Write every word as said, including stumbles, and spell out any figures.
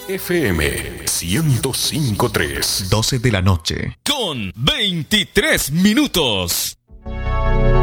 F M ciento cinco punto tres. doce de la noche. Con veintitrés minutos.